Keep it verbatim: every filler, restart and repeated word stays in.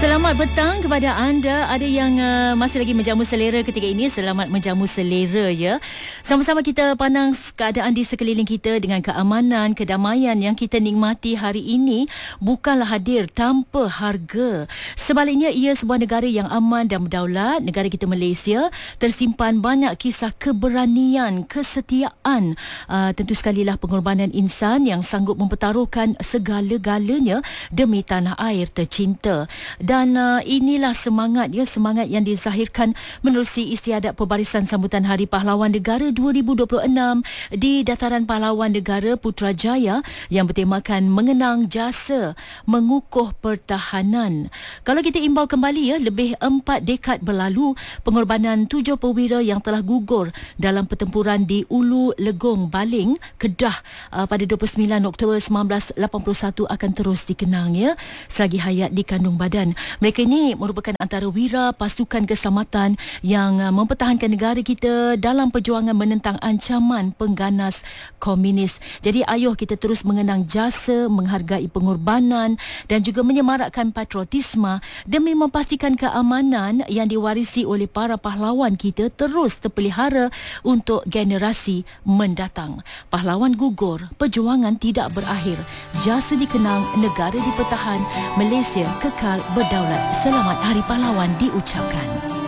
Selamat petang kepada anda. Ada yang uh, masih lagi menjamu selera ketika ini. Selamat menjamu selera ya. Sama-sama kita pandang keadaan di sekeliling kita dengan keamanan, kedamaian yang kita nikmati hari ini bukanlah hadir tanpa harga. Sebaliknya ia sebuah negara yang aman dan berdaulat. Negara kita Malaysia tersimpan banyak kisah keberanian, kesetiaan, uh, tentu sekalilah pengorbanan insan yang sanggup mempertaruhkan segala-galanya demi tanah air tercinta. Dan uh, inilah semangat ya, semangat yang dizahirkan menerusi istiadat pembarisan sambutan Hari Pahlawan Negara dua ribu dua puluh enam di Dataran Pahlawan Negara Putrajaya yang bertemakan mengenang jasa mengukuh pertahanan. Kalau kita imbau kembali ya, lebih empat dekad berlalu, pengorbanan tujuh perwira yang telah gugur dalam pertempuran di Ulu Legong Baling, Kedah uh, pada dua puluh sembilan Oktober seribu sembilan ratus lapan puluh satu akan terus dikenang ya selagi hayat di kandung badan. Mereka ini merupakan antara wira pasukan keselamatan yang uh, mempertahankan negara kita dalam perjuangan menentang ancaman pengganas komunis. Jadi ayuh kita terus mengenang jasa, menghargai pengorbanan dan juga menyemarakkan patriotisme demi memastikan keamanan yang diwarisi oleh para pahlawan kita terus terpelihara untuk generasi mendatang. Pahlawan gugur, perjuangan tidak berakhir. Jasa dikenang, negara dipertahan, Malaysia kekal berdaulat. Selamat Hari Pahlawan diucapkan.